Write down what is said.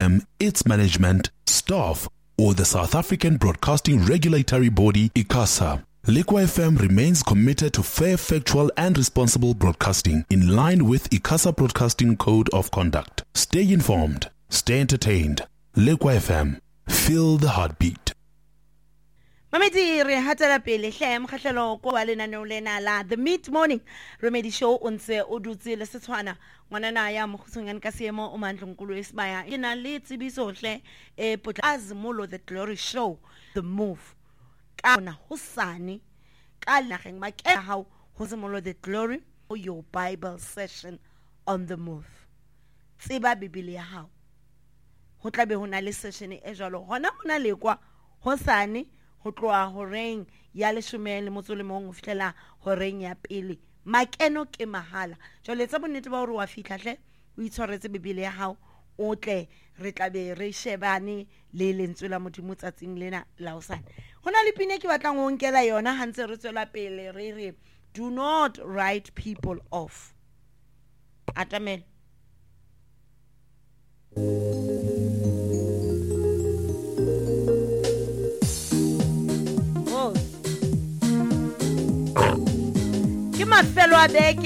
FM, its management, staff, or the South African Broadcasting Regulatory Body, ICASA. Liqua FM remains committed to fair, factual, and responsible broadcasting in line with ICASA Broadcasting Code of Conduct. Stay informed, stay entertained. Liqua FM, feel the heartbeat. Mamedi re hatela pele hle mkhahlelo ko wa lenaneo lena la The Mid Morning Remedy Show o ntse o dutse le Setswana ngwanana ya mogusong ka seemo o mandlonkolo esibaya ina le tsibiso hle potla azimolo The Glory Show The Move kana hosane ka nageng makela ha ho zimolo The Glory o your Bible session on the move tseba bibele ya hao ho tlabe hona le session e jalo hona hona lekwa hosane ho tloa horeng ya 11 ho fihlela horeng ya pele makeno ke mahala jole tsa bonnete ba hore wa fihla hle o itshwaretse bibele ya hao o tle re tlabe re shebane le lentswe la modimo tsatsing lena la hosane hona le pine ke batlang ho nkela yona ha ntse re tswela pele re re do not write people off atamela ke mafelo a beke